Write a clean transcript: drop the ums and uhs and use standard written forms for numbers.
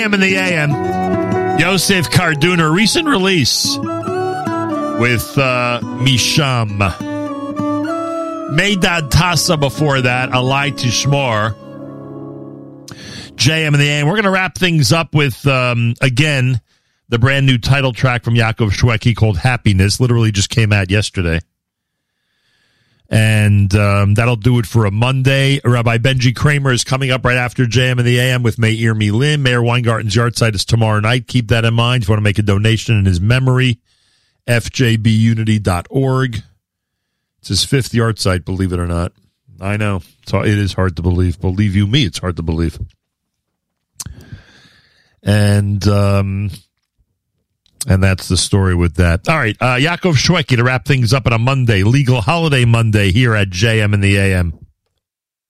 in the AM. Yosef Carduna, recent release with Misham. Meidad Tassa before that, Alai Tishmor. JM in the AM. We're going to wrap things up with, again, the brand new title track from Yaakov Shweki called Happiness. Literally just came out yesterday. And that'll do it for a Monday. Rabbi Benji Kramer is coming up right after JM in the AM with Meir Milim. Mayor Weingarten's yahrzeit is tomorrow night. Keep that in mind. If you want to make a donation in his memory, fjbunity.org. It's his 5th yahrzeit, believe it or not. I know. So it is hard to believe. Believe you me, it's hard to believe. And that's the story with that. All right, Yaakov Shweki to wrap things up on a Monday, legal holiday Monday here at JM in the AM.